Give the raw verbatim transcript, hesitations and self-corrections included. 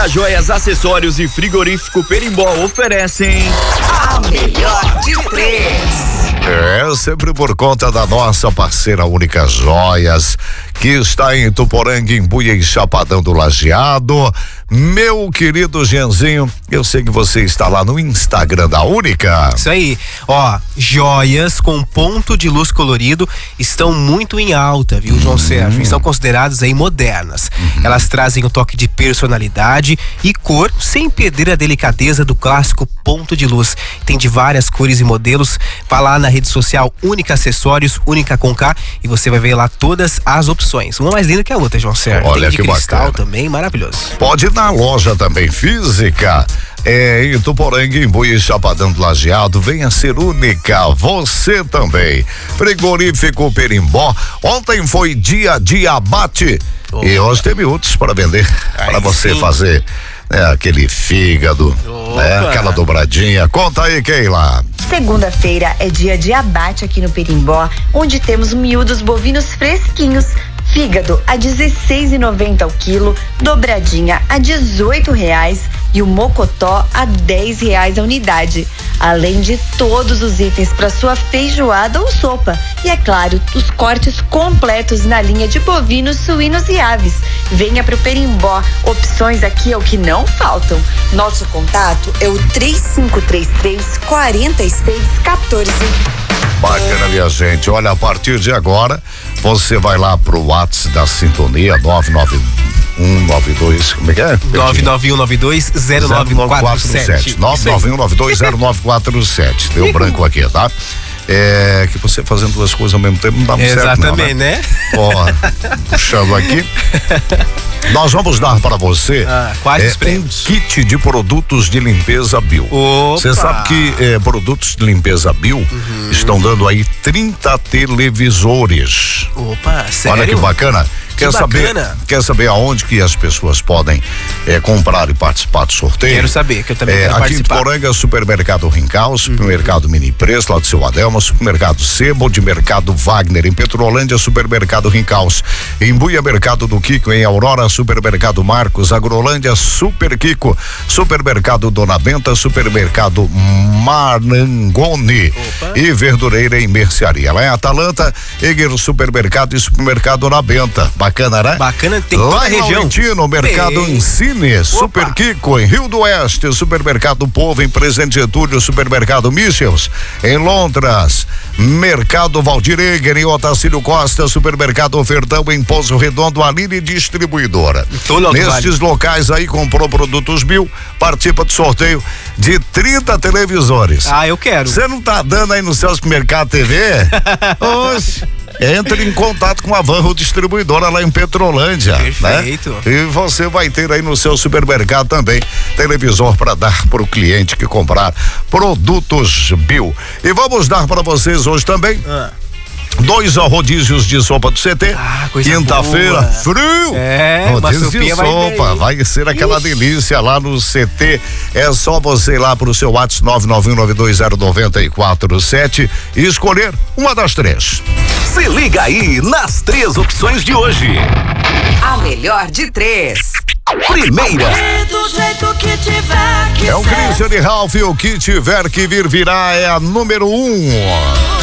Única Joias, Acessórios e Frigorífico Perimbó oferecem a melhor de três. É, sempre por conta da nossa parceira Única Joias, que está em Tuporanga, Embuia e Chapadão do Lajeado. Meu querido Genzinho, eu sei que você está lá no Instagram da Única. Isso aí, ó, joias com ponto de luz colorido estão muito em alta, viu, João hum. Sérgio? E são consideradas aí modernas. Uhum. Elas trazem um toque de personalidade e cor, sem perder a delicadeza do clássico ponto de luz. Tem de várias cores e modelos. Vá lá na rede social Única Acessórios, Única com K, e você vai ver lá todas as opções. Uma mais linda que a outra, João Sérgio. Olha, tem de que cristal bacana. Também, maravilhoso. Pode ir na loja também, física. É, em Tuporanga, Embuia e Chapadão do Lajeado, venha ser Única, você também. Frigorífico Perimbó, ontem foi dia de abate oh. e hoje teve outros para vender, para você sim. fazer né, aquele fígado, né, aquela dobradinha. Conta aí, Keila. Segunda-feira é dia de abate aqui no Perimbó, onde temos miúdos bovinos fresquinhos. Fígado a dezesseis e noventa o quilo, dobradinha a dezoito reais e o mocotó a dez reais a unidade. Além de todos os itens para sua feijoada ou sopa. E é claro, os cortes completos na linha de bovinos, suínos e aves. Venha pro Perimbó, opções aqui é o que não faltam. Nosso contato é o três cinco três três, quatro seis um quatro. Bacana, minha gente. Olha, a partir de agora, você vai lá pro WhatsApp da Sintonia nove nove um nove dois, como é que é? nove nove um nove dois zero nove quatro sete. nove nove um nove dois zero nove quatro sete. Deu branco aqui, tá? É que você fazendo duas coisas ao mesmo tempo não dá muito certo, não, exatamente, né? Ó, puxando aqui. Nós vamos dar para você ah, quais é, os prêmios? Um kit de produtos de limpeza Bio. Você sabe que é, produtos de limpeza Bio uhum. estão dando aí trinta televisores. Opa, sério? Olha que bacana. Quer que saber, bacana. quer saber aonde que as pessoas podem é, comprar e participar do sorteio? Quero saber, que eu também é, quero aqui participar. Aqui em Tuporanga, Supermercado Rincal, Supermercado uhum. Mini Preço, lá do seu Adelma, Supermercado Sebo, de Mercado Wagner, em Petrolândia, Supermercado Rincaus, em Buia, Mercado do Kiko, em Aurora, Supermercado Marcos, Agrolândia, Super Kiko, Supermercado Dona Benta, Supermercado Marangoni Opa. E Verdureira em Mercearia. Lá em Atalanta, Eger Supermercado e Supermercado Dona Benta. Bacana, né? Bacana, tem toda lá a região. Laurentino, Mercado Ei. Ensine, Super Kiko, em Rio do Oeste, Supermercado Povo, em Presidente Getúlio, Supermercado Michels, em Londras, Mercado Valdir Eger, em Otacílio Costa, Supermercado Ofertão, em Poço Redondo, Aline Distribuidora. Nesses vale. locais aí, comprou produtos Bio, participa do sorteio de trinta televisores. Ah, eu quero. Você não tá dando aí no seu Supermercado T V? Oxe. Entre em contato com a Vanro Distribuidora lá em Petrolândia. Perfeito. Né? E você vai ter aí no seu supermercado também televisor para dar para o cliente que comprar produtos Bio. E vamos dar para vocês hoje também. Ah. Dois rodízios de sopa do C T. Ah, coisa Quinta-feira, frio. É, rodízio de sopa. Vai, vai ser aquela Ixi. delícia lá no C T. É só você ir lá pro seu WhatsApp nove nove um nove dois zero nove quatro sete e escolher uma das três. Se liga aí nas três opções de hoje. A melhor de três. Primeira. E do jeito que tiver que é o Christian e Ralph, o que tiver que vir virá é a número um.